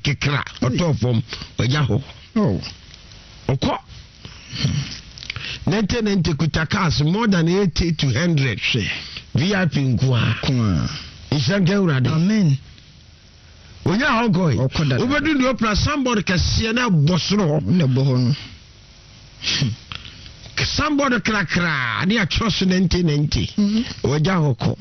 kekra otofom oja ho oko 90 kuta cars more than 80 to 100 VIP nkwa ishanke urade amen onya hongoi obedu ni opera somebody kase na bosoro na boho no somebody krakra ni a trust 90 oja hoko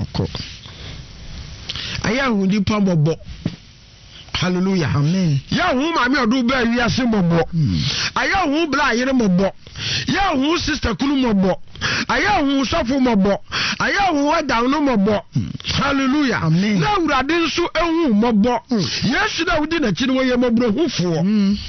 aya hudi pambobo hallelujah amen ya hu ma mi odu ba wi ase mobo aya hu bla yire mobo ya hu sister kulu mobo aya hu sofo mobo aya hu wada no mobo hallelujah amen na urade nso ehu mobo yesu na wudi na chi no ye mobro hufuo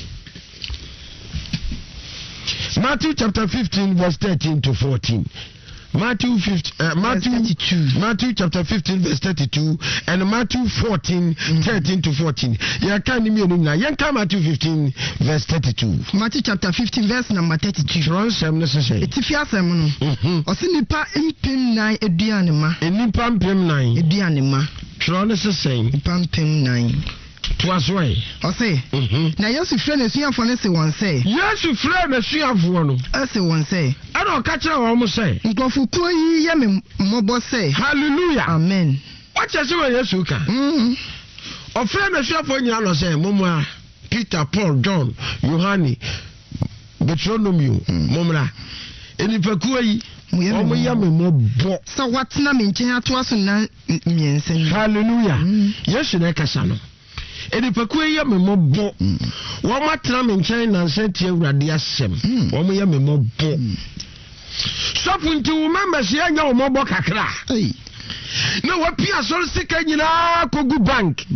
Matthew chapter 15 verse 13 to 14 Matthew chapter 15 verse 32 and Matthew 14 13 to 14. Ya kan ni me na yan ka Matthew 15 verse 32. Matthew chapter 15 verse number 32. Tron sem no say. Etifi asem no. Osi nipa mpem nan eduane ma. Nipa mpem nan eduane ma. Tron say. Nipa mpem nan. Twasway. Ose. Na Yesu frɛ na suafo ne se won say. Yesu frɛ na suafo no. Ase won say. Ana o ka kire wo mo say. Nkofo ko yi ye me mobo say. Hallelujah. Amen. What you say Yesu ka? O frɛ na suafo nyina no say momra Peter, Paul, John, Yohani, Deuteronomy, momra. Enipa ko yi omo ya me mobo. So what na me nchen ato aso na miensen. Hallelujah. Yesu na kasa no. Edipaku ye me mobo wo matena me nchen na nsentie awurade asem wo mo ye me mobo sofu nti wo members ye nya wo mobo kakra na wo pia so sika nyina kogu bank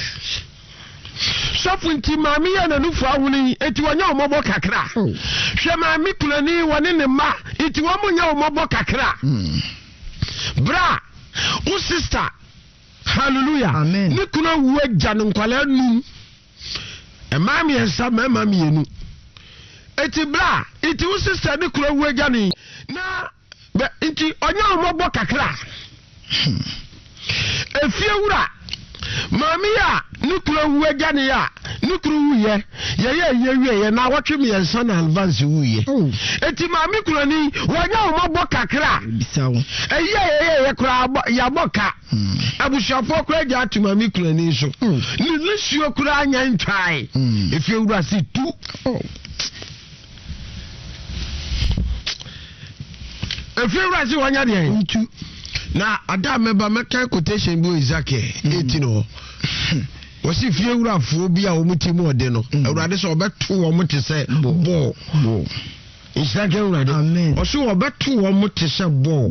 sofu nti maami ye na nufu awuni eti wo nya wo mobo kakra hwe maami kulani woni ne ma eti wo mo nya wo mobo kakra bra o sister hallelujah amen ni kuna wuja nkwala num e mami ensa mama mienu eti bra eti wo sister ni kuna wuja ni na eti onya omobo kakra efie wura mami ya ni kuna wuja ni ya ni kuna wuye ye na watwe me ensa na advance wuye eti mami kuna ni wonya omobo kakra bisawo ye kura ya boka abushafo kura ja atuma mi kura ni so ni lesuo kura anya ntwai efie wura si tu efie wura si wanya de ntu na ada meba meka quotation bo Isaac 18 wasi fie wura fo bi a wo mutimu ode no awurade so obeto wo mute se bo Isaac awurade amen o so obeto wo mute se bo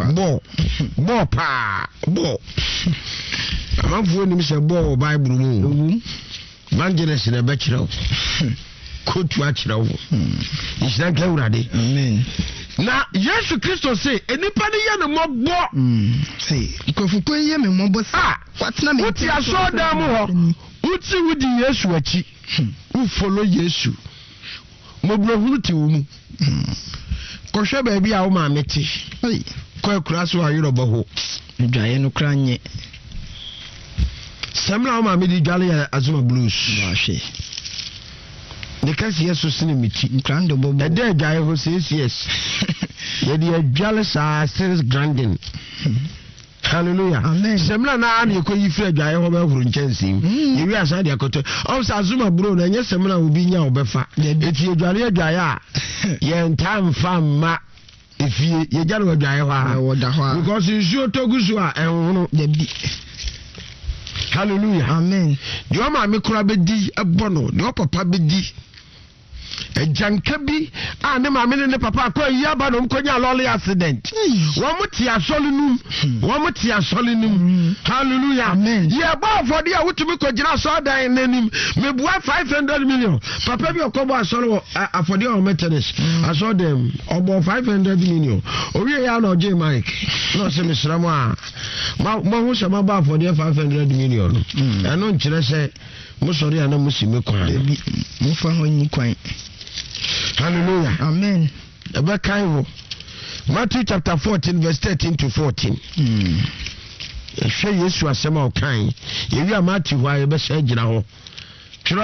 amanfo ni se bo Bible mu evangelist na be kire kotu a kire wo Isaac awurade amen na Yesu Kristo say enipa ne ye ne mobo say ikofuko ye me mobo sa watna me uti aso da mu ho uti wudi Yesu achi u follow Yesu mobro huru ti wo mu ko hwe ba bia wo ma meti ko akura so ayoro bo ho dwaye no kra nye samla wo ma me di dwale ya Azuma Blues wa hwe de kasi Yesu sini miti grande bobo e de dwaye ho yes ye di dwale sa sales grandin hallelujah amen semla na an yeko yifre dwaye ho ba huru nchensim ye wi asa de akoto o sa Azuma bro na nye semla obi nya obefa eti dwale a ye ntam famma ifie ye jalo dwaye ho a because you togusu a enwono de bi hallelujah amen de o ma me kura be di ebono de o papa be di ejanka bi a ne ma me ne papa akọ yi aba no mkonya lolly accident wo muti asole num hallelujah amen ye ba for dia wutumi ko gina so dan nanim me bua 500 million papa bi okobo asole afode o metenes aso dem obo 500 million owie ya na oje mike no se misramo a mo hu se ma ba afode 500 million eno nkire se mo sori ana mo sime kwan mo fa ho nyi kwan hallelujah amen ebe kai wo Matthew chapter 14 verse 13 to 14 Yesu asema o kan ye wi Matthew wa ye be sha gina ho